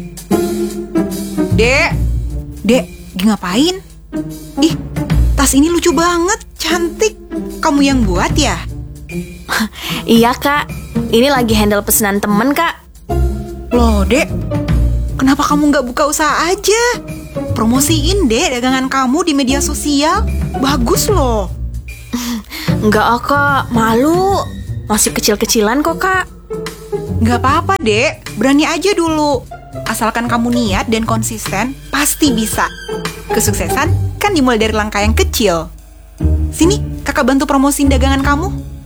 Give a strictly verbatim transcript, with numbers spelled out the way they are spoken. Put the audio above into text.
Dek, Dek, lagi ngapain? Ih, tas ini lucu banget, cantik. Kamu yang buat ya? Iya kak, ini lagi handle pesanan temen kak. Loh Dek, kenapa kamu nggak buka usaha aja? Promosiin Dek dagangan kamu di media sosial. Bagus loh. Enggak ah kak, malu. Masih kecil-kecilan kok kak. Nggak apa-apa Dek, berani aja dulu. Asalkan kamu niat dan konsisten, pasti bisa. Kesuksesan kan dimulai dari langkah yang kecil. Sini, kakak bantu promosiin dagangan kamu.